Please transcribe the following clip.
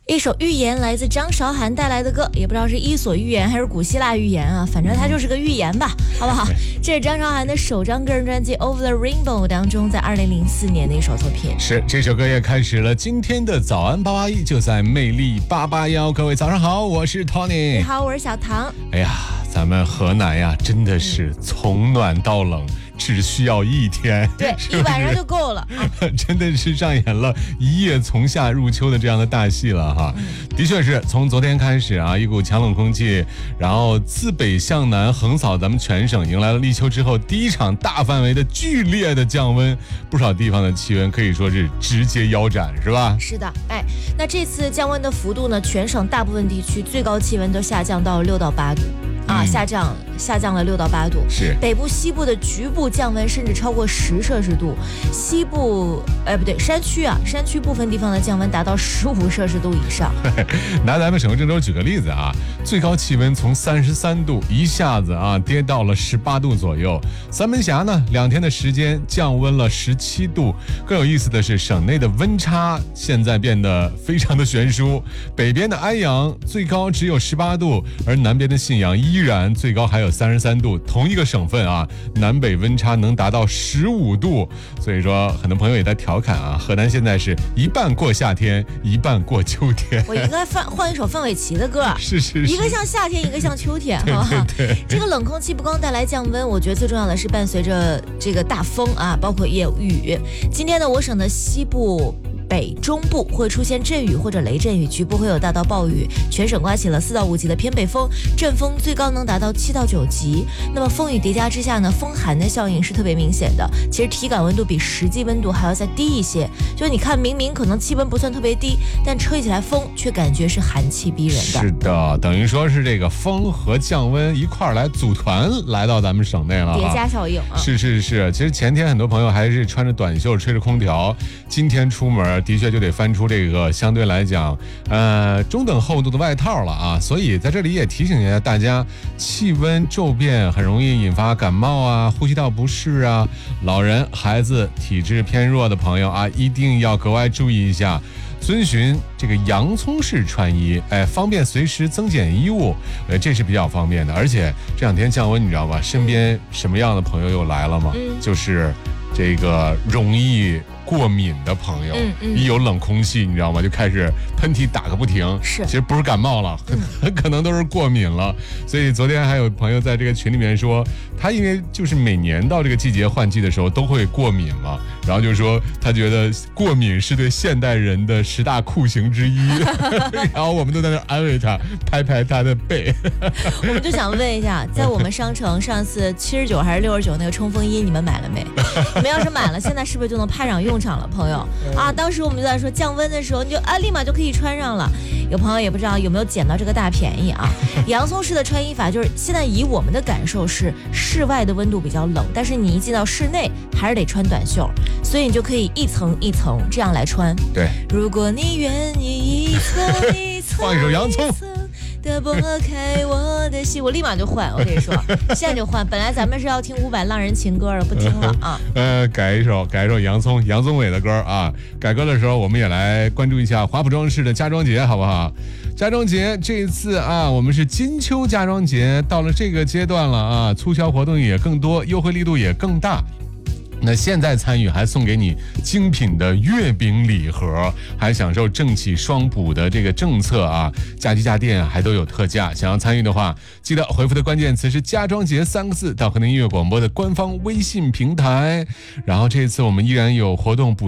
一首《寓言》来自张韶涵带来的歌，也不知道是伊索寓言还是古希腊寓言啊，反正它就是个寓言吧，好不好？这是张韶涵的首张个人专辑《Over the Rainbow》当中，在2004年的一首作品。 是，这首歌也开始了今天的早安881，就在魅力881。各位早上好，我是 Tony。 你好，我是小唐。 哎呀，咱们河南呀，真的是从暖到冷。只需要1天， 对，一晚上就够了。 真的是上演了一夜从夏入秋的这样的大戏了哈。的确是从昨天开始啊，一股强冷空气，然后自北向南横扫咱们全省，迎来了立秋之后第一场大范围的剧烈的降温，不少地方的气温可以说是直接腰斩，是吧？ 是的，哎，那这次降温的幅度呢，全省大部分地区最高气温都下降到6到8度。下降了6到8度， 是北部、西部的局部降温甚至超过10摄氏度，西部山区部分地方的降温达到15摄氏度以上。 拿咱们省会郑州举个例子啊，最高气温从33度一下子跌到了18度左右。三门峡呢，2天的时间降温了17度。更有意思的是，省内的温差现在变得非常的悬殊，北边的安阳最高只有18度，而南边的信阳依然最高还有33度，同一个省份啊，南北温差能达到15度。所以说，很多朋友也在调侃啊，河南现在是一半过夏天，一半过秋天。 我应该换一首范玮琪的歌， 是， 一个像夏天，一个像秋天，好不好？ 对。 这个冷空气不光带来降温，我觉得最重要的是伴随着这个大风啊，包括也有雨。今天呢，我省的西部、北中部会出现阵雨或者雷阵雨，局部会有大到暴雨，全省刮起了4到5级的偏北风，阵风最高能达到7到9级。那么风雨叠加之下呢，风寒的效应是特别明显的。其实体感温度比实际温度还要再低一些，就是你看明明可能气温不算特别低，但吹起来风却感觉是寒气逼人的。 是的，等于说是这个风和降温一块儿来组团来到咱们省内了， 叠加效应啊。 是。其实前天很多朋友还是穿着短袖吹着空调，今天出门的确就得翻出这个相对来讲中等厚度的外套了啊。所以在这里也提醒一下大家，气温骤变很容易引发感冒啊、呼吸道不适啊，老人、孩子、体质偏弱的朋友啊，一定要格外注意一下，遵循这个洋葱式穿衣，方便随时增减衣物，这是比较方便的。而且这2天降温，你知道吗？身边什么样的朋友又来了吗？就是这个容易过敏的朋友，一有冷空气，你知道吗？就开始喷嚏打个不停。 是， 其实不是感冒了，很可能都是过敏了。所以昨天还有朋友在这个群里面说，他因为就是每年到这个季节换季的时候都会过敏嘛，然后就说他觉得过敏是对现代人的10大酷刑之一。然后我们都在那安慰他，拍拍他的背。 我们就想问一下，在我们商城上次79还是69那个冲锋衣，你们买了没？你们要是买了，现在是不是就能派上用场了，朋友啊？当时我们就在说降温的时候，你就立马就可以穿上了。有朋友也不知道有没有捡到这个大便宜啊？洋葱式的穿衣法就是现在以我们的感受是，室外的温度比较冷，但是你一进到室内还是得穿短袖，所以你就可以一层一层这样来穿。 对， 如果你愿意一层一层放一首洋葱的拨开我的心，我立马就换，我跟你说，现在就换。本来咱们是要听伍佰浪人情歌的，不听了啊。 改一首杨宗纬的歌啊。改歌的时候，我们也来关注一下华普装饰的家装节，好不好？家装节这一次啊，我们是金秋家装节，到了这个阶段了啊，促销活动也更多，优惠力度也更大。那现在参与还送给你精品的月饼礼盒，还享受政企双补的这个政策啊，家居家电还都有特价。想要参与的话，记得回复的关键词是家装节3个字到河南音乐广播的官方微信平台。然后这次我们依然有活动补